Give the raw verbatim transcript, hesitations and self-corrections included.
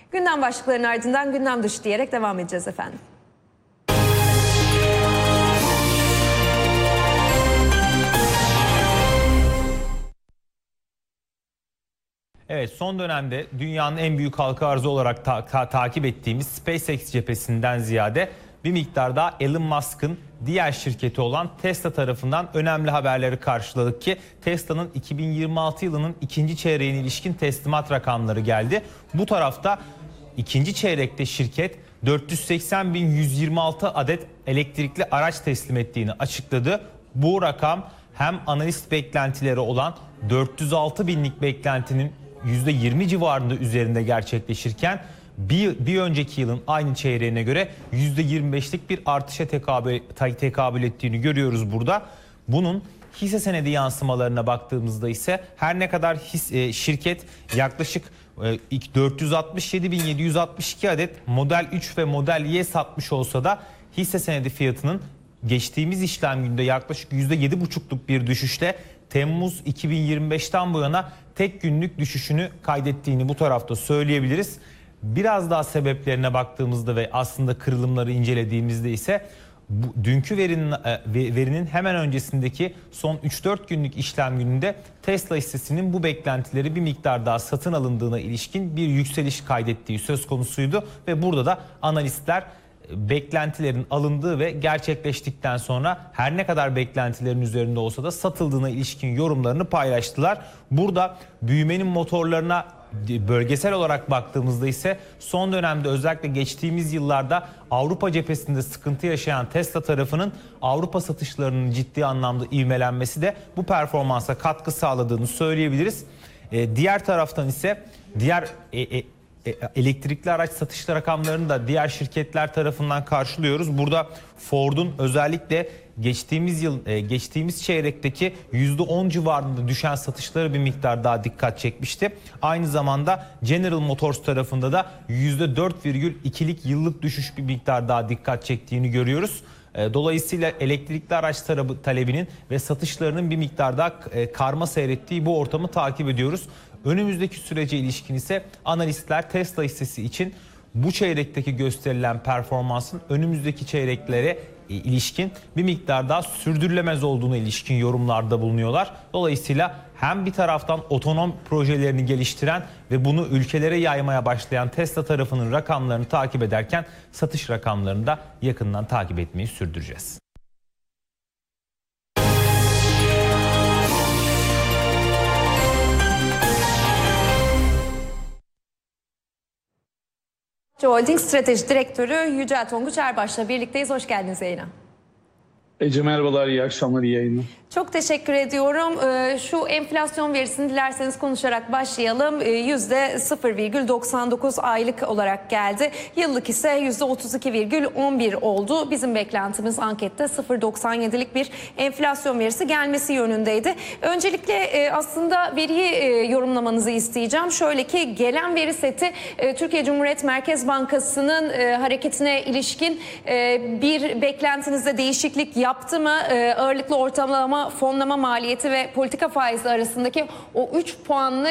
Gündem başlıklarının ardından gündem dışı diyerek devam edeceğiz efendim. Evet, son dönemde dünyanın en büyük halka arzı olarak ta ta takip ettiğimiz SpaceX cephesinden ziyade bir miktar daha Elon Musk'ın diğer şirketi olan Tesla tarafından önemli haberleri karşıladık ki Tesla'nın iki bin yirmi altı yılının ikinci çeyreğine ilişkin teslimat rakamları geldi. Bu tarafta ikinci çeyrekte şirket dört yüz seksen bin yüz yirmi altı adet elektrikli araç teslim ettiğini açıkladı. Bu rakam hem analist beklentileri olan dört yüz altı binlik beklentinin yüzde yirmi civarında üzerinde gerçekleşirken bir, bir önceki yılın aynı çeyreğine göre yüzde yirmi beşlik bir artışa tekabül, tekabül ettiğini görüyoruz burada. Bunun hisse senedi yansımalarına baktığımızda ise her ne kadar his, e, şirket yaklaşık e, dört yüz altmış yedi bin yedi yüz altmış iki adet Model üç ve Model Y satmış olsa da hisse senedi fiyatının geçtiğimiz işlem günde yaklaşık yüzde yedi buçukluk bir düşüşle Temmuz iki bin yirmi beşten bu yana tek günlük düşüşünü kaydettiğini bu tarafta söyleyebiliriz. Biraz daha sebeplerine baktığımızda ve aslında kırılımları incelediğimizde ise bu, dünkü verinin, verinin hemen öncesindeki son üç dört günlük işlem gününde Tesla hissesinin bu beklentileri bir miktar daha satın alındığına ilişkin bir yükseliş kaydettiği söz konusuydu ve burada da analistler beklentilerin alındığı ve gerçekleştikten sonra her ne kadar beklentilerin üzerinde olsa da satıldığına ilişkin yorumlarını paylaştılar. Burada büyümenin motorlarına bölgesel olarak baktığımızda ise son dönemde özellikle geçtiğimiz yıllarda Avrupa cephesinde sıkıntı yaşayan Tesla tarafının Avrupa satışlarının ciddi anlamda ivmelenmesi de bu performansa katkı sağladığını söyleyebiliriz. Ee, diğer taraftan ise diğer e, e, elektrikli araç satış rakamlarını da diğer şirketler tarafından karşılıyoruz. Burada Ford'un özellikle geçtiğimiz yıl geçtiğimiz çeyrekteki yüzde on civarında düşen satışları bir miktar daha dikkat çekmişti. Aynı zamanda General Motors tarafında da yüzde dört virgül ikilik yıllık düşüş bir miktar daha dikkat çektiğini görüyoruz. Dolayısıyla elektrikli araç talebinin ve satışlarının bir miktar daha karma seyrettiği bu ortamı takip ediyoruz. Önümüzdeki sürece ilişkin ise analistler Tesla hissesi için bu çeyrekteki gösterilen performansın önümüzdeki çeyreklere ilişkin bir miktar daha sürdürülemez olduğuna ilişkin yorumlarda bulunuyorlar. Dolayısıyla hem bir taraftan otonom projelerini geliştiren ve bunu ülkelere yaymaya başlayan Tesla tarafının rakamlarını takip ederken satış rakamlarını da yakından takip etmeyi sürdüreceğiz. Holding Strateji Direktörü Yücel Tonguç Erbaş'la birlikteyiz. Hoş geldiniz yayına. Ece merhabalar, iyi akşamlar, iyi yayınlar. Çok teşekkür ediyorum. Şu enflasyon verisini dilerseniz konuşarak başlayalım. yüzde sıfır virgül doksan dokuz aylık olarak geldi. Yıllık ise yüzde otuz iki virgül on bir oldu. Bizim beklentimiz ankette sıfır virgül doksan yedilik bir enflasyon verisi gelmesi yönündeydi. Öncelikle aslında veriyi yorumlamanızı isteyeceğim. Şöyle ki gelen veri seti Türkiye Cumhuriyet Merkez Bankası'nın hareketine ilişkin bir beklentinizde değişiklik yaptı mı? Ağırlıklı ortalama fonlama maliyeti ve politika faizi arasındaki o üç puanlı